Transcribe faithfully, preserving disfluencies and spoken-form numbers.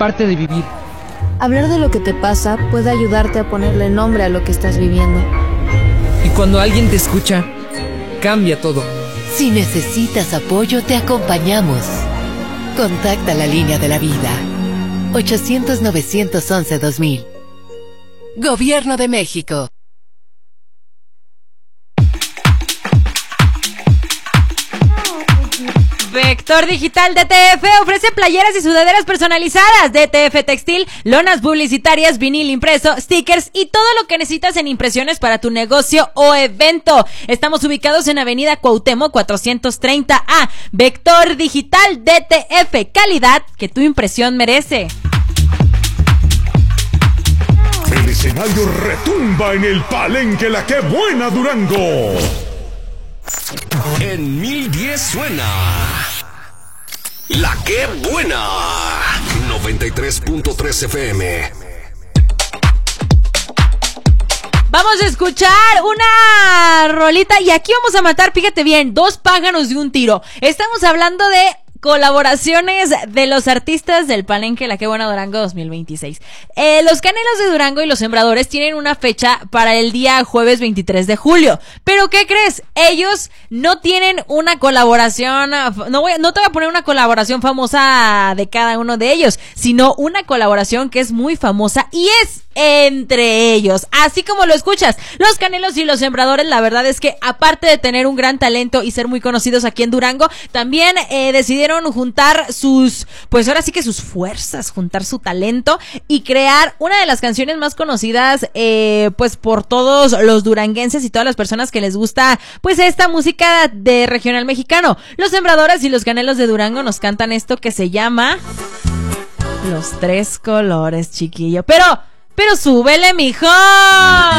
parte de vivir. Hablar de lo que te pasa puede ayudarte a ponerle nombre a lo que estás viviendo. Y cuando alguien te escucha, cambia todo. Si necesitas apoyo, te acompañamos. Contacta la línea de la vida. ochocientos, novecientos once, dos mil. Gobierno de México. Vector Digital D T F ofrece playeras y sudaderas personalizadas, D T F Textil, lonas publicitarias, vinil impreso, stickers y todo lo que necesitas en impresiones para tu negocio o evento. Estamos ubicados en Avenida Cuauhtémoc cuatrocientos treinta A. Vector Digital D T F, calidad que tu impresión merece. El escenario retumba en el Palenque La Qué Buena Durango. En mil diez suena La Qué Buena, noventa y tres punto tres F M. Vamos a escuchar una rolita y aquí vamos a matar, fíjate bien, dos pájaros de un tiro. Estamos hablando de colaboraciones de los artistas del Palenque La Qué Buena Durango dos mil veintiséis. Eh, los Canelos de Durango y los Sembradores tienen una fecha para el día jueves veintitrés de julio. Pero ¿qué crees? Ellos no tienen una colaboración, no voy, no te voy a poner una colaboración famosa de cada uno de ellos, sino una colaboración que es muy famosa y es entre ellos, así como lo escuchas. Los Canelos y los Sembradores, la verdad es que aparte de tener un gran talento y ser muy conocidos aquí en Durango, también eh, decidieron juntar sus, pues ahora sí que sus fuerzas, juntar su talento y crear una de las canciones más conocidas eh, pues por todos los duranguenses y todas las personas que les gusta pues esta música de regional mexicano. Los Sembradores y los Canelos de Durango nos cantan esto que se llama Los Tres Colores, chiquillo. Pero Pero súbele, mijo.